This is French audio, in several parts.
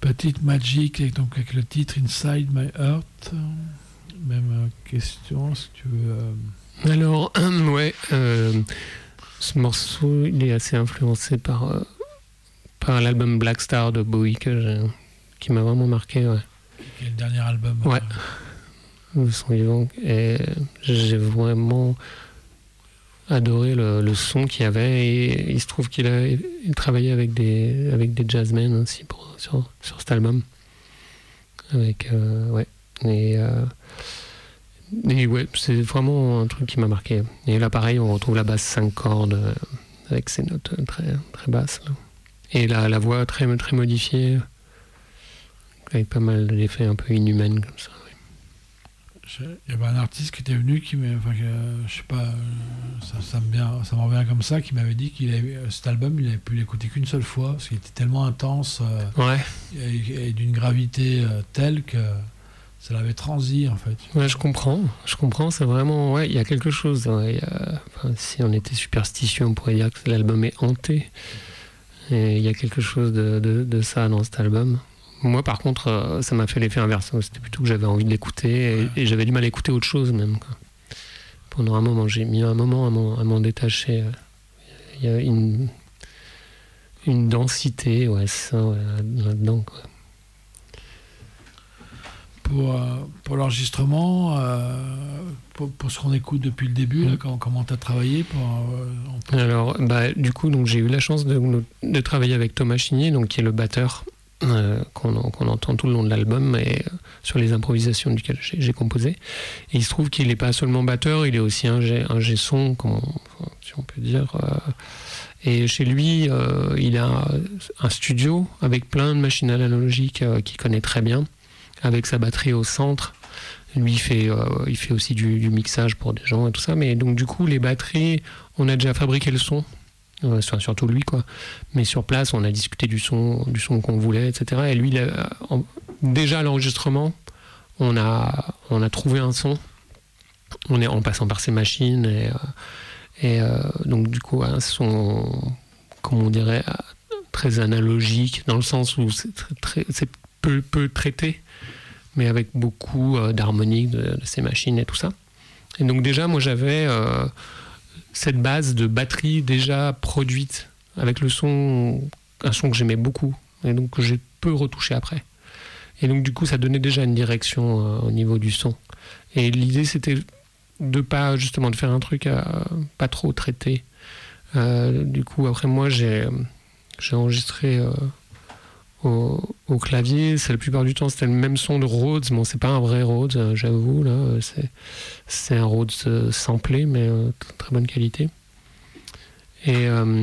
Petite Magic, et donc avec le titre Inside My Heart. Même question, est-ce que tu veux... Alors, ouais, ce morceau, il est assez influencé par l'album Black Star de Bowie qui m'a vraiment marqué. Ouais. Qui est le dernier album. Ouais. Le son vivant. Et j'ai vraiment adoré le son qu'il y avait. Et il se trouve qu'il a travaillé avec des jazzmen aussi sur cet album. Avec, ouais. Et ouais, c'est vraiment un truc qui m'a marqué. Et là, pareil, on retrouve la basse 5 cordes avec ses notes très, très basses. Là. Et la voix très, très modifiée, avec pas mal d'effets un peu inhumains comme ça. Il y avait un artiste qui était venu, je sais pas, ça me revient comme ça, qui m'avait dit cet album, il avait pu l'écouter qu'une seule fois, parce qu'il était tellement intense, ouais. et d'une gravité telle que ça l'avait transi, en fait. Ouais, je comprends, c'est vraiment, ouais, il y a quelque chose, ouais, si on était superstitieux, on pourrait dire que l'album est hanté, et il y a quelque chose de ça dans cet album. Moi, par contre, ça m'a fait l'effet inverse. C'était plutôt que j'avais envie de l'écouter et j'avais du mal à écouter autre chose même. Quoi. Pendant un moment, j'ai mis un moment à m'en détacher. Il y a une densité, ouais, ça, ouais, là-dedans. Quoi. Pour l'enregistrement, pour ce qu'on écoute depuis le début, là, comment tu as travaillé Alors, du coup, donc, j'ai eu la chance de travailler avec Thomas Chigny, donc, qui est le batteur. Qu'on entend tout le long de l'album et sur les improvisations duquel j'ai composé. Et il se trouve qu'il n'est pas seulement batteur, il est aussi un son, si on peut dire. Et chez lui, il a un studio avec plein de machines analogiques qu'il connaît très bien, avec sa batterie au centre. Lui, il fait aussi du mixage pour des gens et tout ça. Mais donc, du coup, les batteries, on a déjà fabriqué le son. Surtout lui, quoi. Mais sur place, on a discuté du son qu'on voulait, etc. Et lui, déjà à l'enregistrement, on a trouvé un son. On est en passant par ses machines et donc du coup un son, comment on dirait, très analogique dans le sens où c'est peu traité, mais avec beaucoup d'harmonique de ces machines et tout ça. Et donc déjà, moi, j'avais cette base de batterie déjà produite avec un son que j'aimais beaucoup et donc que j'ai peu retouché après. Et donc du coup ça donnait déjà une direction au niveau du son. Et l'idée c'était de faire un truc pas trop traité. Du coup après moi j'ai enregistré au clavier. C'est la plupart du temps c'était le même son de Rhodes. Bon, c'est pas un vrai Rhodes, j'avoue là. C'est un Rhodes samplé, mais très bonne qualité. Et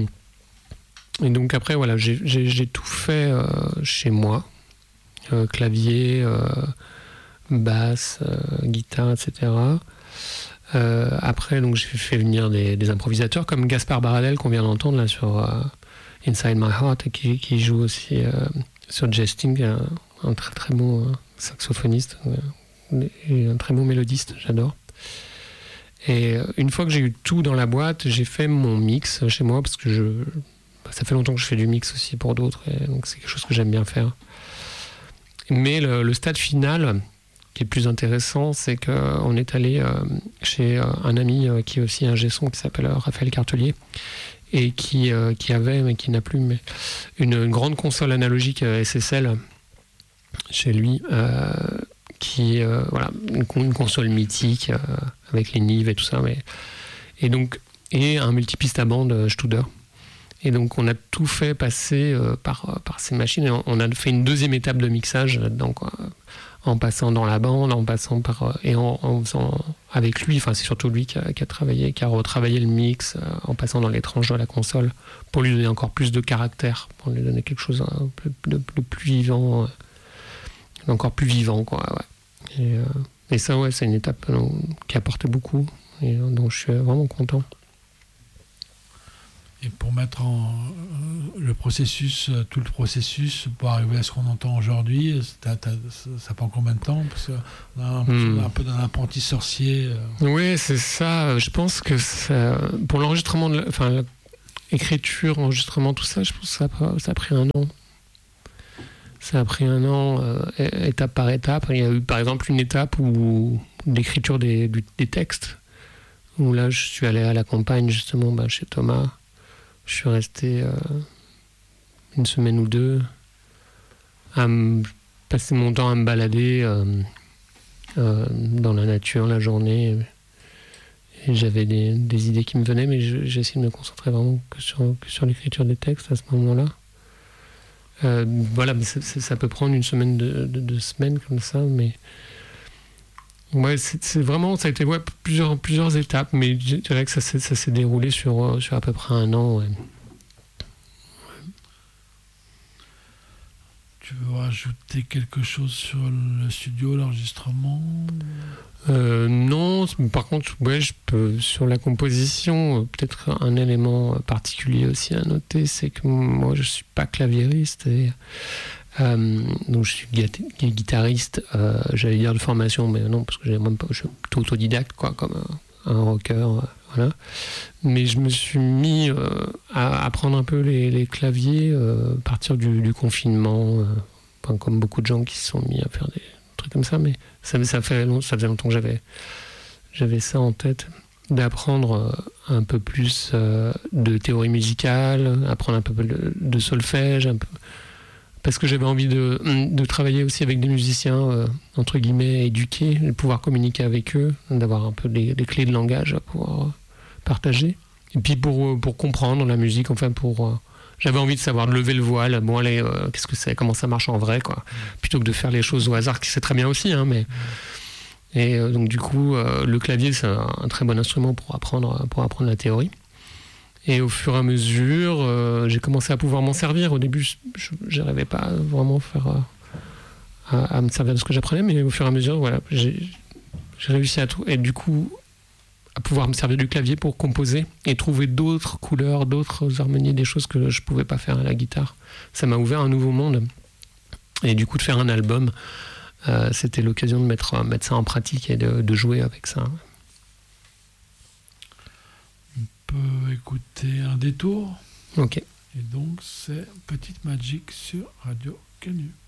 donc après voilà, j'ai tout fait chez moi, clavier, basse, guitare, etc. Après donc j'ai fait venir des improvisateurs comme Gaspard Baradel qu'on vient d'entendre là sur Inside My Heart, qui joue aussi sur Jesting, un très très bon saxophoniste et un très bon mélodiste, j'adore. Et une fois que j'ai eu tout dans la boîte, j'ai fait mon mix chez moi parce que ça fait longtemps que je fais du mix aussi pour d'autres, et donc c'est quelque chose que j'aime bien faire. Mais le stade final qui est plus intéressant, c'est qu'on est allé chez un ami qui est aussi un ingé-son qui s'appelle Raphaël Cartelier, et qui avait, mais qui n'a plus, mais une grande console analogique SSL chez lui, qui voilà, une console mythique avec les nives et tout ça, et un multipiste à bande Studer. Et donc on a tout fait passer par ces machines, et on a fait une deuxième étape de mixage là-dedans, quoi. En passant dans la bande, en passant par et en faisant avec lui. Enfin, c'est surtout lui qui a retravaillé le mix, en passant dans les tranches de la console pour lui donner encore plus de caractère, pour lui donner quelque chose de plus vivant, encore plus vivant, quoi. Ouais. Et ça, ouais, c'est une étape qui a apporté beaucoup et dont je suis vraiment content. Et pour mettre tout le processus pour arriver à ce qu'on entend aujourd'hui, ça prend combien de temps? Parce qu'on a un peu d'un apprenti sorcier. Oui, c'est ça. Je pense que pour l'enregistrement, l'écriture, enregistrement, tout ça, je pense que ça a pris un an. Ça a pris un an, étape par étape. Il y a eu par exemple une étape où l'écriture des textes, où là je suis allé à la campagne justement chez Thomas. Je suis resté une semaine ou deux à passer mon temps à me balader dans la nature la journée. Et j'avais des idées qui me venaient, mais j'ai essayé de me concentrer vraiment que sur l'écriture des textes à ce moment-là. Voilà, mais ça peut prendre une semaine, deux semaines comme ça, mais ouais, c'est vraiment, ça a été plusieurs étapes, mais je dirais que ça s'est déroulé sur à peu près un an. Ouais. Tu veux rajouter quelque chose sur le studio, l'enregistrement ? Non, par contre, ouais, je peux, sur la composition, peut-être un élément particulier aussi à noter, c'est que moi je suis pas claviériste, et donc je suis guitariste, j'allais dire de formation, mais non, parce que je suis plutôt autodidacte, quoi, comme un rocker, voilà. Mais je me suis mis à apprendre un peu les claviers à partir du confinement, comme beaucoup de gens qui se sont mis à faire des trucs comme ça, mais ça faisait longtemps que j'avais ça en tête, d'apprendre un peu plus de théorie musicale, apprendre un peu de solfège, un peu, parce que j'avais envie de travailler aussi avec des musiciens, entre guillemets, éduqués, de pouvoir communiquer avec eux, d'avoir un peu des clés de langage à pouvoir partager. Et puis pour comprendre la musique, enfin j'avais envie de savoir, de lever le voile, bon allez, qu'est-ce que c'est, comment ça marche en vrai, quoi. Plutôt que de faire les choses au hasard, qui c'est très bien aussi, hein, mais... Et donc du coup, le clavier, c'est un très bon instrument pour apprendre la théorie. Et au fur et à mesure, j'ai commencé à pouvoir m'en servir. Au début, je n'arrivais pas vraiment à me servir de ce que j'apprenais, mais au fur et à mesure, voilà, j'ai réussi à tout. Et du coup, à pouvoir me servir du clavier pour composer et trouver d'autres couleurs, d'autres harmonies, des choses que je ne pouvais pas faire à la guitare. Ça m'a ouvert un nouveau monde. Et du coup, de faire un album, c'était l'occasion de mettre ça en pratique et de jouer avec ça. On peut écouter un détour. Ok. Et donc, c'est Petite Magic sur Radio Canu.